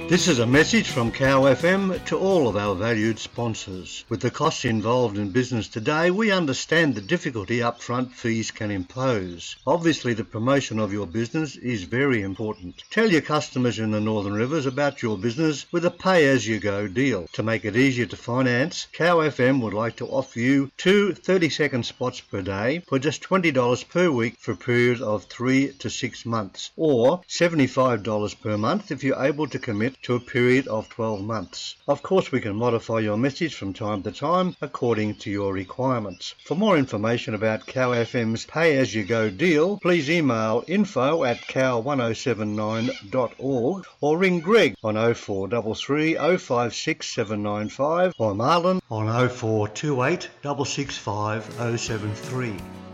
This is a message from Cow FM to all of our valued sponsors. With the costs involved in business today, we understand the difficulty upfront fees can impose. Obviously, the promotion of your business is very important. Tell your customers in the Northern Rivers about your business with a pay-as-you-go deal. To make it easier to finance, Cow FM would like to offer you 2 30-second spots per day for just $20 per week for a period of 3 to 6 months, or $75 per month if you're able to commit to a period of 12 months. Of course, we can modify your message from time to time according to your requirements. For more information about Cow FM's pay-as-you-go deal, please email info@cow1079.org or ring Greg on 0433 056 795 or Marlon on 0428 665 073.